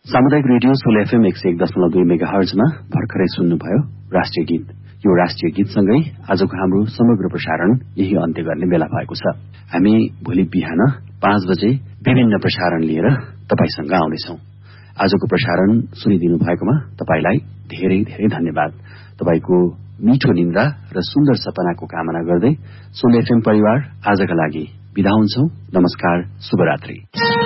सामुदायिक radio sole FM 101.2 मेगाहर्जमा भर्खरै सुन्नुभयो राष्ट्रिय गीत। यो राष्ट्रिय गीतसँगै आजको हाम्रो समग्र प्रसारण यही अन्त्य गर्ने बेला भएको छ। हामी भोलि बिहान 5 बजे विभिन्न प्रसारण लिएर तपाईसँग आउनेछौं। आजको प्रसारण सुनिदिनु भएकोमा तपाईलाई धेरै धेरै धन्यवाद। तपाईको मिठो निन्द्रा र सुन्दर सपनाको कामना गर्दै सोल एफएम परिवार आजका लागि बिदा हुन्छौं। नमस्कार, शुभरात्रि।